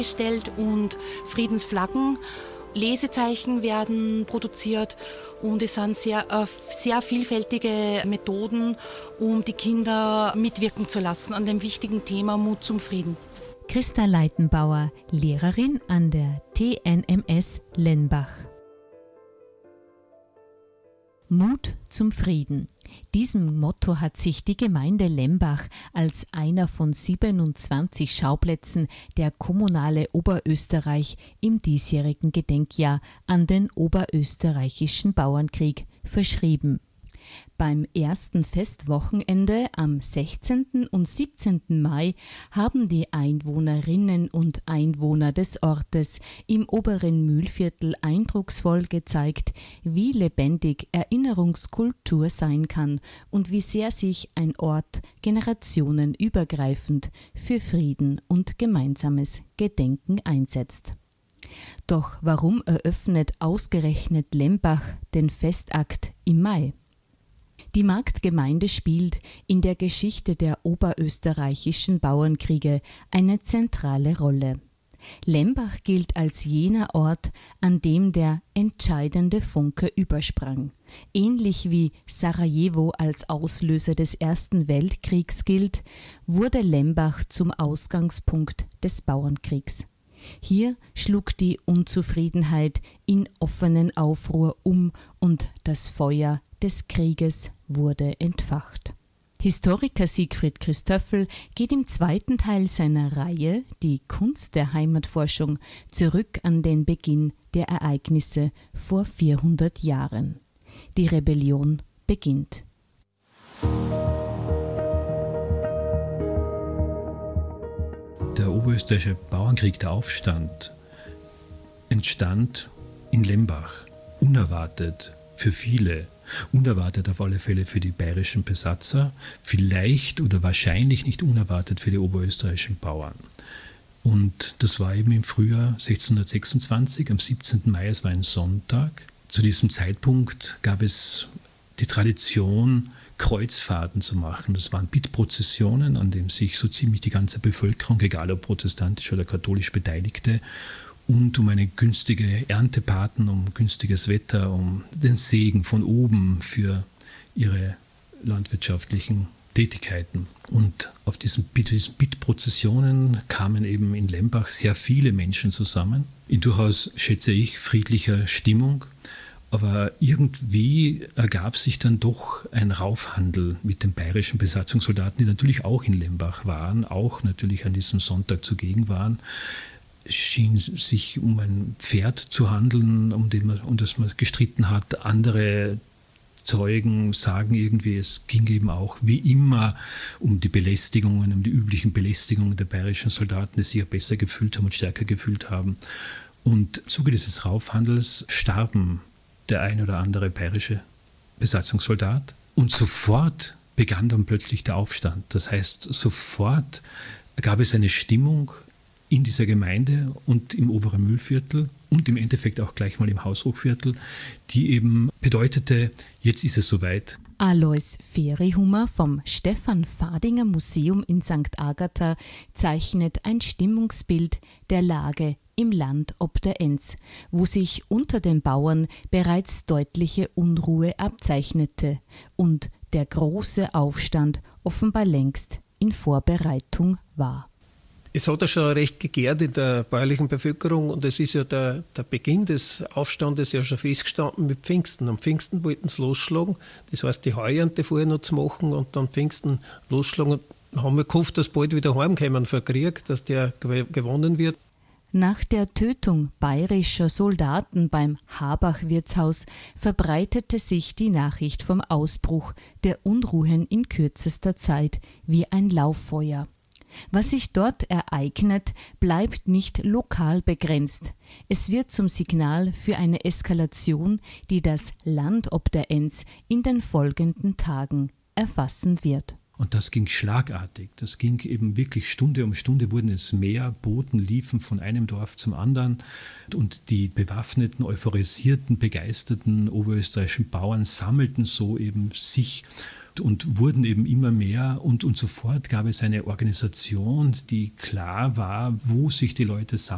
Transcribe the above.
gestellt und Friedensflaggen. Lesezeichen werden produziert und es sind sehr vielfältige Methoden, um die Kinder mitwirken zu lassen an dem wichtigen Thema Mut zum Frieden. Christa Leitenbauer, Lehrerin an der TNMS Lenbach. Mut zum Frieden. Diesem Motto hat sich die Gemeinde Lembach als einer von 27 Schauplätzen der Kommunale Oberösterreich im diesjährigen Gedenkjahr an den Oberösterreichischen Bauernkrieg verschrieben. Beim ersten Festwochenende am 16. und 17. Mai haben die Einwohnerinnen und Einwohner des Ortes im oberen Mühlviertel eindrucksvoll gezeigt, wie lebendig Erinnerungskultur sein kann und wie sehr sich ein Ort generationenübergreifend für Frieden und gemeinsames Gedenken einsetzt. Doch warum eröffnet ausgerechnet Lembach den Festakt im Mai? Die Marktgemeinde spielt in der Geschichte der oberösterreichischen Bauernkriege eine zentrale Rolle. Lembach gilt als jener Ort, an dem der entscheidende Funke übersprang. Ähnlich wie Sarajevo als Auslöser des Ersten Weltkriegs gilt, wurde Lembach zum Ausgangspunkt des Bauernkriegs. Hier schlug die Unzufriedenheit in offenen Aufruhr um und das Feuer des Krieges wurde entfacht. Historiker Siegfried Christoffel geht im zweiten Teil seiner Reihe Die Kunst der Heimatforschung zurück an den Beginn der Ereignisse vor 400 Jahren. Die Rebellion beginnt. Der oberösterreichische Bauernkrieg, der Aufstand, entstand in Lembach, unerwartet für viele. Unerwartet auf alle Fälle für die bayerischen Besatzer, vielleicht oder wahrscheinlich nicht unerwartet für die oberösterreichischen Bauern. Und das war eben im Frühjahr 1626, am 17. Mai, es war ein Sonntag. Zu diesem Zeitpunkt gab es die Tradition, Kreuzfahrten zu machen. Das waren Bittprozessionen, an denen sich so ziemlich die ganze Bevölkerung, egal ob protestantisch oder katholisch, beteiligte. Und um eine günstige Ernte baten, um günstiges Wetter, um den Segen von oben für ihre landwirtschaftlichen Tätigkeiten. Und auf diesen Bittprozessionen kamen eben in Lembach sehr viele Menschen zusammen, in durchaus, schätze ich, friedlicher Stimmung. Aber irgendwie ergab sich dann doch ein Raufhandel mit den bayerischen Besatzungssoldaten, die natürlich auch in Lembach waren, auch natürlich an diesem Sonntag zugegen waren. Es schien sich um ein Pferd zu handeln, um das man gestritten hat. Andere Zeugen sagen irgendwie, es ging eben auch wie immer um die Belästigungen, um die üblichen Belästigungen der bayerischen Soldaten, die sich ja besser gefühlt haben und stärker gefühlt haben. Und im Zuge dieses Raufhandels starben der ein oder andere bayerische Besatzungssoldat. Und sofort begann dann plötzlich der Aufstand. Das heißt, sofort gab es eine Stimmung in dieser Gemeinde und im oberen Mühlviertel und im Endeffekt auch gleich mal im Hausruckviertel, die eben bedeutete, jetzt ist es soweit. Alois Ferihummer vom Stefan Fadinger Museum in St. Agatha zeichnet ein Stimmungsbild der Lage im Land ob der Enns, wo sich unter den Bauern bereits deutliche Unruhe abzeichnete und der große Aufstand offenbar längst in Vorbereitung war. Es hat ja schon recht gegärt in der bäuerlichen Bevölkerung und es ist ja der Beginn des Aufstandes ja schon festgestanden mit Pfingsten. Am Pfingsten wollten sie losschlagen, das heißt die Heuernte vorher noch zu machen und am Pfingsten losschlagen und haben wir gehofft, dass bald wieder heimkommen für Krieg, dass der gewonnen wird. Nach der Tötung bayerischer Soldaten beim Habach-Wirtshaus verbreitete sich die Nachricht vom Ausbruch der Unruhen in kürzester Zeit wie ein Lauffeuer. Was sich dort ereignet, bleibt nicht lokal begrenzt. Es wird zum Signal für eine Eskalation, die das Land ob der Enns in den folgenden Tagen erfassen wird. Und das ging schlagartig. Das ging eben wirklich Stunde um Stunde wurden es mehr. Boten liefen von einem Dorf zum anderen. Und die bewaffneten, euphorisierten, begeisterten oberösterreichischen Bauern sammelten so eben sich und wurden eben immer mehr. Und sofort gab es eine Organisation, die klar war, wo sich die Leute sammeln.